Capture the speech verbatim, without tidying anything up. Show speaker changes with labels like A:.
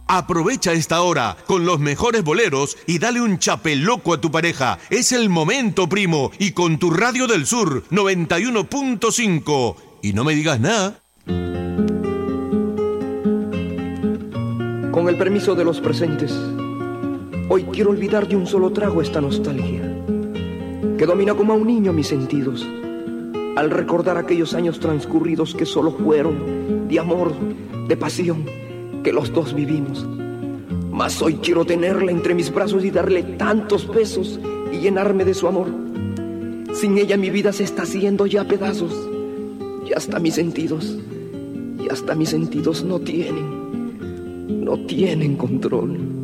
A: Aprovecha esta hora con los mejores boleros y dale un chapeloco a tu pareja. Es el momento, primo, y con tu Radio del Sur noventa y uno punto cinco. Y no me digas nada.
B: Con el permiso de los presentes, hoy quiero olvidar de un solo trago esta nostalgia que domina como a un niño mis sentidos al recordar aquellos años transcurridos que solo fueron de amor, de pasión, que los dos vivimos. Mas hoy quiero tenerla entre mis brazos y darle tantos besos y llenarme de su amor. Sin ella mi vida se está haciendo ya pedazos, y hasta mis sentidos, y hasta mis sentidos no tienen, no tienen control.